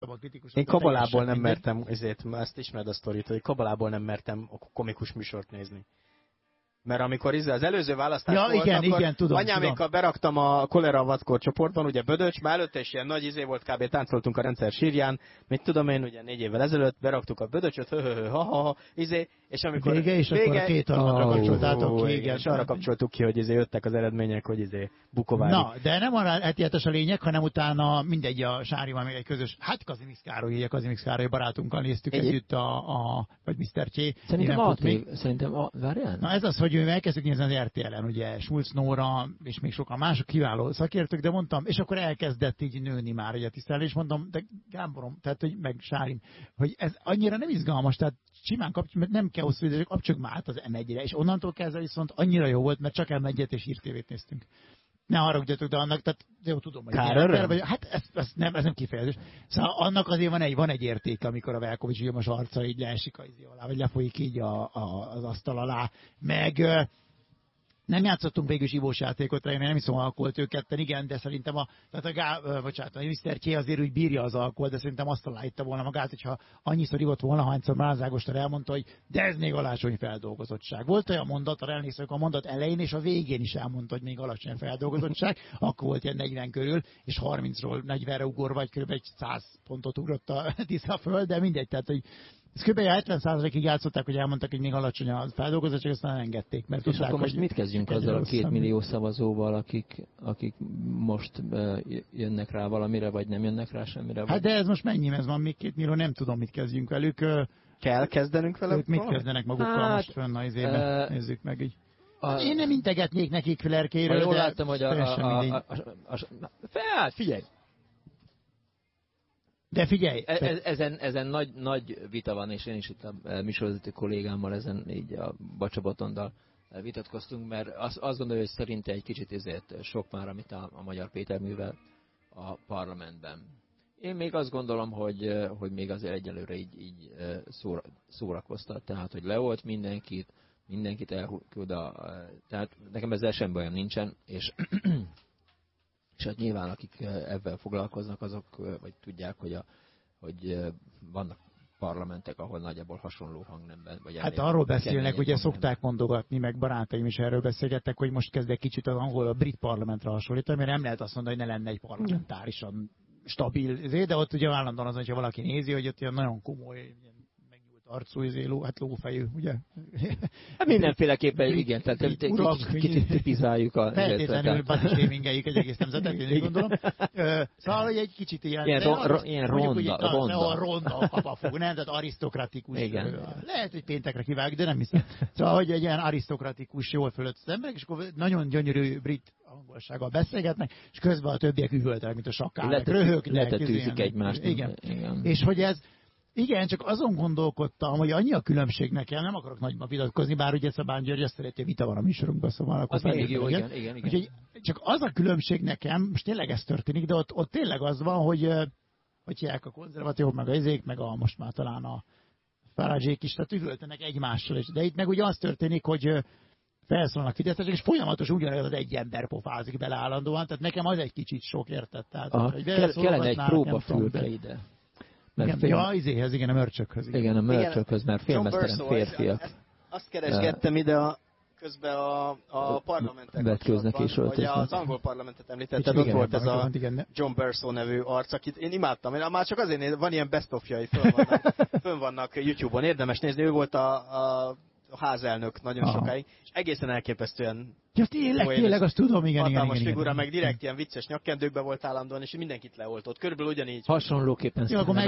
a kritikus. Én kabalából nem mertem, ezért ezt ismered a sztorit, hogy kabalából nem mertem komikus műsort nézni. Mert amikor az előző választás volt, igen, tudom, anyámékkal beraktam a kolera vackor csoportban, ugye Bödöcs, már előtte is ilyen nagy volt, kb. Táncoltunk a rendszer sírján, mit tudom én, ugye 4 évvel ezelőtt beraktuk a Bödöcsöt, és amikor vége, és akkor a két harmadra kapcsoltátok ki, igen. És arra kapcsoltuk ki, hogy jöttek az eredmények, hogy Bukovári. Na, de nem arra etihetes a lényeg, hanem utána mindegy, a Sárival még egy közös, Kazimix Károly barátunkkal néztük együtt vagy Mr. Csé. Szerintem várjál. Na ez az, hogy elkezdtük nézni az RTL-en, ugye Schulz Nóra, és még sokan mások kiváló szakértők, de mondtam, és akkor elkezdett így nőni már ugye a tisztelés, és mondom, de Gáborom, tehát, hogy meg Sárin, hogy ez annyira nem izgalmas, tehát simán mert nem kell hosszú idő, kapcsoljuk már át az M1-re, és onnantól kezdve viszont annyira jó volt, mert csak M1-et és hírtévét néztünk. Ne haragudjatok, de annak, tehát jó tudom, hogy hát ez nem kifejezés. Szóval annak azért van egy értéke, amikor a Velkovics Vilmos arca így leesik az izé alá, vagy lefolyik így az asztal alá, meg nem játszottunk végül is ivós játékot, én nem iszom alkoholt őket, igen, de szerintem a Mr. Csé azért úgy bírja az alkoholt, de szerintem azt aláítta volna magát, hogyha annyiszor ivott volna, hányszor Mráz Ágoston elmondta, hogy de ez még alacsony feldolgozottság. Volt olyan mondat, arra emlékszem, a mondat elején és a végén is elmondta, hogy még alacsony feldolgozottság, akkor volt ilyen 40 körül, és 30-ról 40-re ugor, vagy kb. 100 pontot ugrott a Tisza föl, de mindegy, tehát hogy ez kb. 70%-ig játszották, hogy elmondtak, hogy még alacsony a feldolgozottság, aztán engedték. Mert és akkor most mit kezdjünk azzal a 2 millió szavazóval, akik most jönnek rá valamire, vagy nem jönnek rá semmire? Hát de ez most mennyi? Ez van még 2 millió, nem tudom, mit kezdjünk velük. Kell kezdenünk velük? Mit kezdenek magukkal most fönn az évben? Nézzük meg így. Én nem integetnék nekik Flerkéről, jól láttam, hogy figyelj! De figyelj! Ezen nagy vita van, és én is itt a műsorvezető kollégámmal ezen így a Bacsa Botondal vitatkoztunk, mert azt gondolja, hogy szerinte egy kicsit ezért sok már, amit a Magyar Péter művel a parlamentben. Én még azt gondolom, hogy még azért egyelőre így szórakoztat, tehát hogy leolt mindenkit elküld tehát nekem ezzel sem bajom nincsen, és hát nyilván akik ebben foglalkoznak, azok vagy tudják, hogy vannak parlamentek, ahol nagyjából hasonló hangnemben. Vagy hát arról beszélnek, ugye szokták mondogatni, meg barátaim is erről beszélgettek, hogy most kezd egy kicsit az angol, a brit parlamentre hasonlítani, mert nem lehet azt mondani, hogy ne lenne egy parlamentárisan stabil, de ott ugye állandóan az, hogyha valaki nézi, hogy ott ilyen nagyon komoly, arcú, lófejű, ugye? Hát mindenféleképpen igen, tehát kicsit tipizáljuk a... Feltétlenül body-shamingeljük egy egész nemzetet, én gondolom. Szóval, hogy egy kicsit ilyen ronda a kapafog, nem? Tehát arisztokratikus. Igen. Lehet, hogy péntekre kivág, de nem hiszem. Szóval, hogy egy ilyen arisztokratikus, jól fölött az emberek, és akkor nagyon gyönyörű brit angolsággal beszélgetnek, és közben a többiek üvöltenek, mint a sakálek, röhögnek. Letetűzik egymást. Igen. És hogy ez igen, csak azon gondolkodtam, hogy annyi a különbség nekem, nem akarok nagyban vitatkozni, bár ugye Szabán György azt szereti, vita van a műsorunkban, szóval akkor az mindig jó, igen. Úgyhogy csak az a különbség nekem, most tényleg ez történik, de ott tényleg az van, hogy hívják a konzervatívok, meg a izék, meg most már talán a Farage-ék is, tehát üvöltenek egymással is. De itt meg ugye az történik, hogy felszólnak fideszesek, és folyamatosan ugyanaz az egy ember pofázik bele állandóan, tehát nekem az egy kicsit sok, érted? Kellene egy próbafülke ide. Igen, a mörcsökhöz. Igen, a mörcsökhöz, mert filmesztelen férfiak. Azt keresgettem ide közben a parlamentek vetkőznek is hogy az angol parlamentet említetted, ott volt ez a John Berso nevű arc, akit én imádtam. Már csak azért van ilyen best-of-jai, fönn vannak YouTube-on, érdemes nézni, ő volt a házelnök nagyon sokáig, és egészen elképesztően tényleg, azt tudom, igen. Hatalmas figura, meg direkt ilyen vicces nyakkendőkben volt állandóan, és mindenkit leoltott. Körülbelül ugyanígy. Hasonlóképpen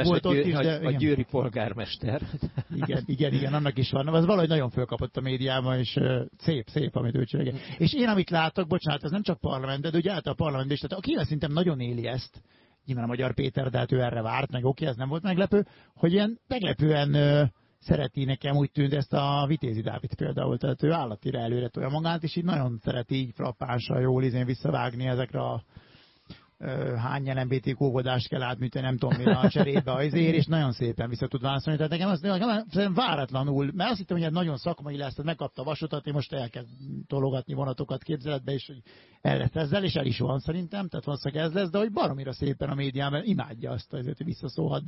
a győri polgármester. Igen, annak is van. Az valahogy nagyon fölkapott a médiában, és szép, amit ő csinál. És én, amit látok, bocsánat, ez nem csak parlament, de ugye a parlament is, tehát aki szerintem nagyon éli ezt, nyilván a Magyar Péter, de hát ő erre várt, meg ez nem volt meglepő, hogy ilyen meglepően szereti, nekem úgy tűnt, ezt a Vitézi Dávid például, tehát ő állatira előre tolja magát, és így nagyon szereti így frappánsan jól visszavágni ezekre a hány LMBT kógodást kell átműteni, nem tudom mire a cserébe azért, és nagyon szépen vissza tud válaszolni. Tehát nekem az váratlanul, mert azt hittem, hogy nagyon szakmai lesz, tehát megkapta a vasutat, én most elkezd tologatni vonatokat képzeletbe, és hogy el lesz ezzel, és el is van szerintem, tehát valószínűleg ez lesz, de hogy baromira szépen a médiában imádja azt, hogy visszaszólhat